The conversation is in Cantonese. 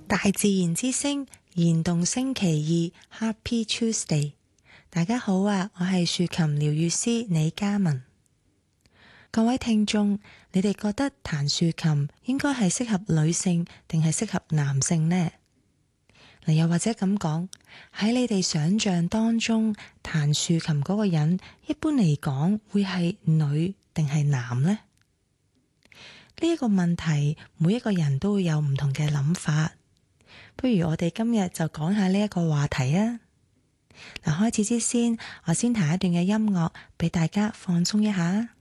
大自然之聲燃動星期二 Happy Tuesday， 大家好啊，我係豎琴療癒師李嘉文。各位聽眾，你哋覺得彈豎琴應該係適合女性定係適合男性呢？嗱，又或者咁講，喺你哋想象當中，彈豎琴嗰個人一般嚟講會係女定係男呢？呢一個問題，每一個人都會有唔同嘅諗法。不如我哋今日就講下呢一個話題啊！嗱，開始之先，我先彈一段嘅音樂俾大家放鬆一下。